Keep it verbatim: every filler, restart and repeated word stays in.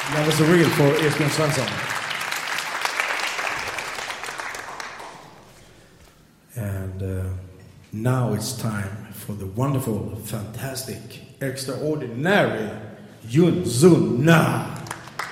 That was a real for Esbjörn Svensson. And uh, now it's time for the wonderful, fantastic, extraordinary Yun Sun Na.